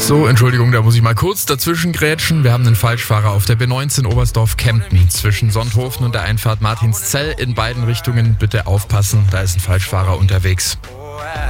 So, Entschuldigung, da muss ich mal kurz dazwischen grätschen. Wir haben einen Falschfahrer auf der B19 Oberstdorf-Kempten zwischen Sonthofen und der Einfahrt Martinszell. In beiden Richtungen bitte aufpassen, da ist ein Falschfahrer unterwegs.